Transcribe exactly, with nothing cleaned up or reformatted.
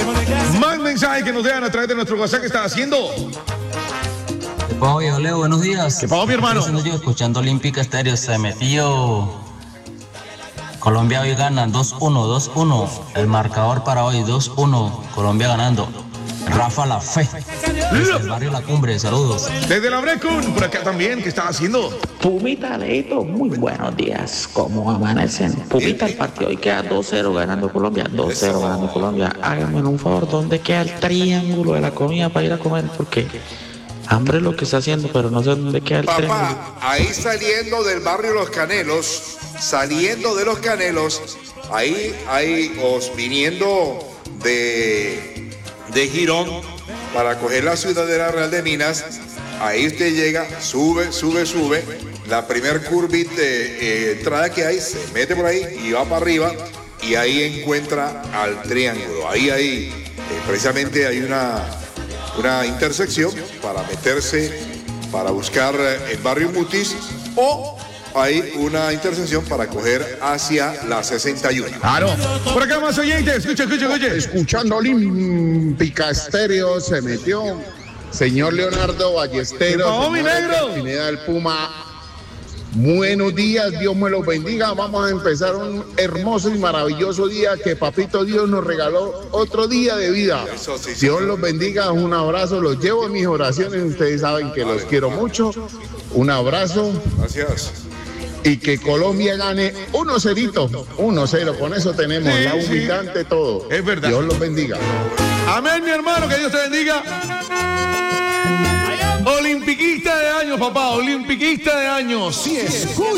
Más mensajes que nos dejan a través de nuestro WhatsApp. ¿Qué estás haciendo? ¿Qué pasó, viejo Leo? Buenos días. ¿Qué pasó, mi hermano? Estoy haciendo yo, escuchando Olímpica Estéreo. Se metió. Colombia hoy gana dos uno, dos uno. El marcador para hoy, dos uno. Colombia ganando. Rafa La Fe. Desde el barrio La Cumbre, saludos. Desde la Brecun, por acá también. ¿Qué estás haciendo? Pumita, Leito, muy buenos días. ¿Cómo amanecen? Pumita, el partido hoy queda dos cero ganando Colombia. dos cero ganando Colombia. Háganme un favor, ¿dónde queda el triángulo de la comida para ir a comer? Porque hambre es lo que está haciendo, pero no sé dónde queda el triángulo. Papá, ahí saliendo del barrio Los Canelos, saliendo de Los Canelos, ahí, ahí, os viniendo de, de Girón para coger la Ciudadela Real de Minas, ahí usted llega, sube, sube, sube, la primer curvita de eh, entrada que hay, se mete por ahí y va para arriba y ahí encuentra al triángulo. Ahí, ahí, eh, precisamente hay una, una intersección para meterse, para buscar el barrio Mutis, o hay una intersección para coger hacia la sesenta y uno. Claro. Por acá más oyentes. Escucha, escucha, escucha. Escuchando Olímpica Estéreo se metió señor Leonardo Ballesteros. ¡Oh, mi negro! Pineda del Puma. Buenos días, Dios me los bendiga. Vamos a empezar un hermoso y maravilloso día que Papito Dios nos regaló otro día de vida. Eso sí, sí, Dios sí. los bendiga, un abrazo, los llevo en mis oraciones, ustedes saben que los quiero mucho. Un abrazo. Gracias. Y que Colombia gane uno cero, uno cero, con eso tenemos Sí, la sí. humildad ante todo. Es verdad. Dios los bendiga. Amén, mi hermano, que Dios te bendiga. Olimpiquista de años, papá, olimpiquista de años. Sí es.